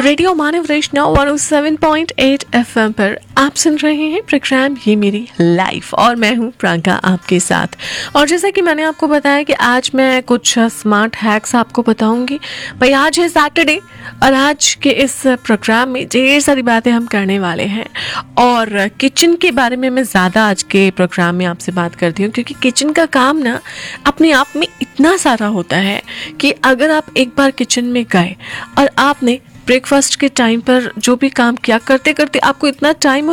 Radio मानव वैष्णव 107.8 FM पर आप सुन रहे हैं प्रोग्राम ये मेरी लाइफ और मैं हूं प्रियंका आपके साथ। और जैसा कि मैंने आपको बताया कि आज मैं कुछ स्मार्ट हैक्स आपको बताऊंगी। भाई आज है सैटरडे और आज के इस प्रोग्राम में ढेर सारी बातें हम करने वाले हैं और किचन के बारे में मैं ज़्यादा आज के प्रोग्राम में आपसे बात करती हूँ, क्योंकि किचन का काम ना अपने आप में इतना सारा होता है कि अगर आप एक बार किचन में गए और आपने ब्रेकफास्ट के टाइम पर जो भी काम किया, करते करते आपको इतना टाइम